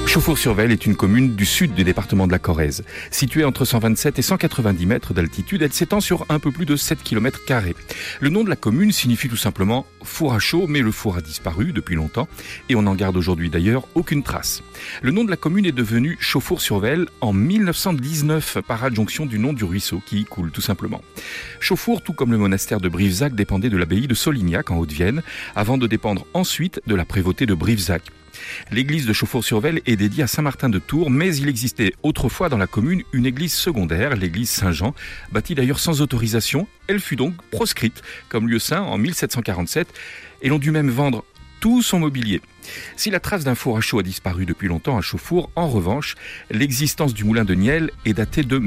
Chauffour-sur-Vesle est une commune du sud du département de la Corrèze. Située entre 127 et 190 mètres d'altitude, elle s'étend sur un peu plus de 7 km². Le nom de la commune signifie tout simplement four à chaud, mais le four a disparu depuis longtemps et on n'en garde aujourd'hui d'ailleurs aucune trace. Le nom de la commune est devenu Chauffour-sur-Vesle en 1919 par adjonction du nom du ruisseau qui y coule tout simplement. Chauffour, tout comme le monastère de Brivezac, dépendait de l'abbaye de Solignac en Haute-Vienne, avant de dépendre ensuite de la prévôté de Brivezac. L'église de Chauffour-sur-Vesle est dédiée à Saint-Martin de Tours, mais il existait autrefois dans la commune une église secondaire, l'église Saint-Jean, bâtie d'ailleurs sans autorisation. Elle fut donc proscrite comme lieu saint en 1747 et l'on dut même vendre tout son mobilier. Si la trace d'un four à chaud a disparu depuis longtemps à Chauffour, en revanche, l'existence du moulin de Niel est datée de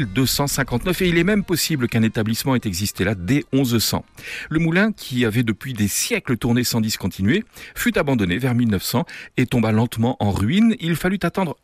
1259 et il est même possible qu'un établissement ait existé là dès 1100. Le moulin, qui avait depuis des siècles tourné sans discontinuer, fut abandonné vers 1900 et tomba lentement en ruine. Il fallut attendre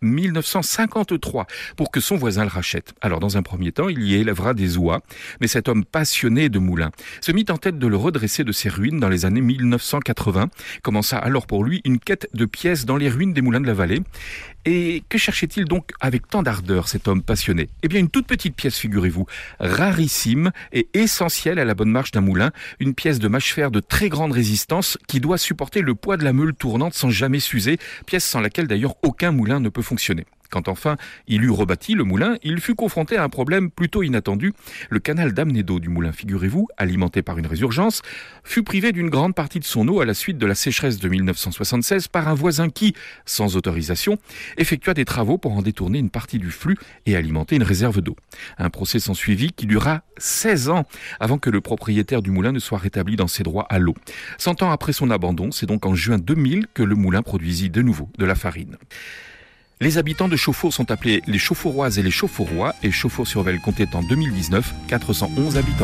1953 pour que son voisin le rachète. Alors dans un premier temps, il y élèvera des oies, mais cet homme passionné de moulins se mit en tête de le redresser de ses ruines dans les années 1980. Commença alors pour lui une quête de pièces dans les ruines des moulins de la vallée. Et que cherchait-il donc avec tant d'ardeur, cet homme passionné ? Eh bien, une toute petite pièce, figurez-vous, rarissime et essentielle à la bonne marche d'un moulin, une pièce de mâche-fer de très grande résistance qui doit supporter le poids de la meule tournante sans jamais s'user, pièce sans laquelle d'ailleurs aucun moulin ne peut fonctionner. Quand enfin il eut rebâti le moulin, il fut confronté à un problème plutôt inattendu. Le canal d'amener d'eau du moulin, figurez-vous, alimenté par une résurgence, fut privé d'une grande partie de son eau à la suite de la sécheresse de 1976 par un voisin qui, sans autorisation, effectua des travaux pour en détourner une partie du flux et alimenter une réserve d'eau. Un procès s'ensuivit qui dura 16 ans avant que le propriétaire du moulin ne soit rétabli dans ses droits à l'eau. 100 ans après son abandon, c'est donc en juin 2000 que le moulin produisit de nouveau de la farine. Les habitants de Chauffour sont appelés les Chauffouroises et les Chauffourois et Chauffour-sur-Vesle comptait en 2019 411 habitants.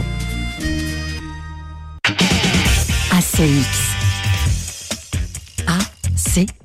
ACX. ACX.